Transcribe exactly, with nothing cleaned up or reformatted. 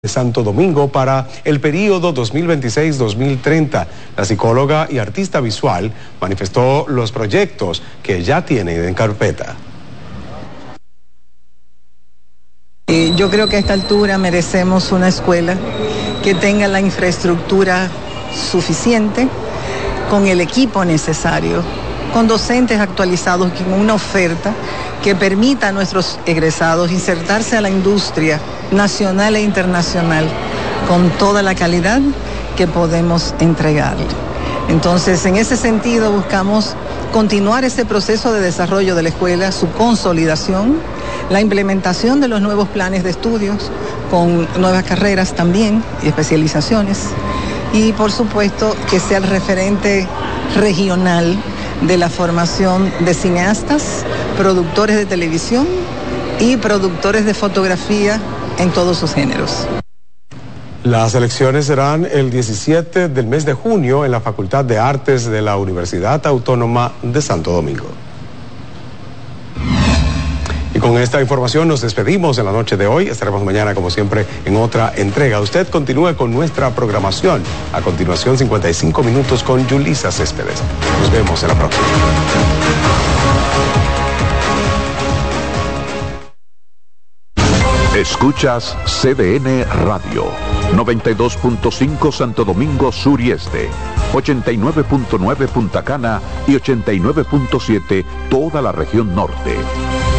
de Santo Domingo para el período dos mil veintiséis dos mil treinta. La psicóloga y artista visual manifestó los proyectos que ya tiene en carpeta. Yo creo que a esta altura merecemos una escuela que tenga la infraestructura suficiente, con el equipo necesario, con docentes actualizados, con una oferta que permita a nuestros egresados insertarse a la industria nacional e internacional con toda la calidad que podemos entregarle. Entonces, en ese sentido, buscamos continuar ese proceso de desarrollo de la escuela, su consolidación, la implementación de los nuevos planes de estudios con nuevas carreras también y especializaciones, y por supuesto que sea el referente regional de la formación de cineastas, productores de televisión y productores de fotografía en todos sus géneros. Las elecciones serán el diecisiete del mes de junio en la Facultad de Artes de la Universidad Autónoma de Santo Domingo. Y con esta información nos despedimos en la noche de hoy. Estaremos mañana, como siempre, en otra entrega. Usted continúe con nuestra programación. A continuación, cincuenta y cinco minutos con Yulisa Céspedes. Nos vemos en la próxima. Escuchas C D N Radio, noventa y dos punto cinco Santo Domingo Sur y Este, ochenta y nueve punto nueve Punta Cana y ochenta y nueve punto siete toda la región norte.